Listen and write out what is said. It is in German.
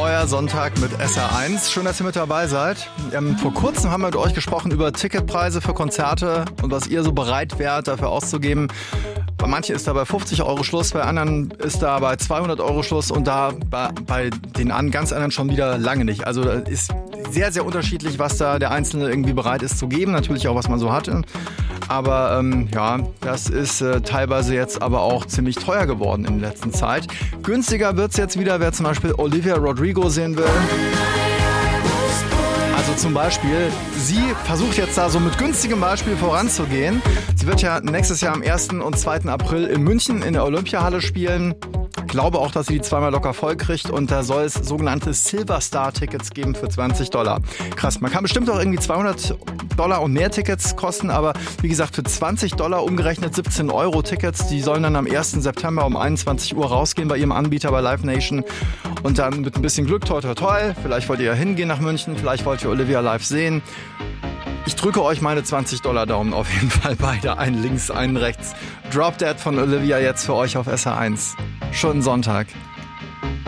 euer Sonntag mit SR1. Schön, dass ihr mit dabei seid. Vor kurzem haben wir mit euch gesprochen über Ticketpreise für Konzerte und was ihr so bereit wärt, dafür auszugeben. Bei manchen ist da bei 50 Euro Schluss, bei anderen ist da bei 200 Euro Schluss und da bei den ganz anderen schon wieder lange nicht. Also da ist sehr, sehr unterschiedlich, was da der Einzelne irgendwie bereit ist zu geben. Natürlich auch, was man so hatte. Aber das ist teilweise jetzt aber auch ziemlich teuer geworden in der letzten Zeit. Günstiger wird's jetzt wieder, wer zum Beispiel Olivia Rodrigo sehen will. Also zum Beispiel, sie versucht jetzt da so mit günstigem Beispiel voranzugehen. Sie wird ja nächstes Jahr am 1. und 2. April in München in der Olympiahalle spielen. Ich glaube auch, dass sie die zweimal locker voll kriegt und da soll es sogenannte Silver Star Tickets geben für $20. Krass, man kann bestimmt auch irgendwie $200 und mehr Tickets kosten, aber wie gesagt für $20 umgerechnet 17 Euro Tickets, die sollen dann am 1. September um 21 Uhr rausgehen bei ihrem Anbieter bei Live Nation und dann mit ein bisschen Glück, toi toi toi, vielleicht wollt ihr ja hingehen nach München, vielleicht wollt ihr Olivia live sehen. Ich drücke euch meine $20 Daumen auf jeden Fall beide, einen links, einen rechts. Drop Dead von Olivia jetzt für euch auf SR1. Schönen Sonntag.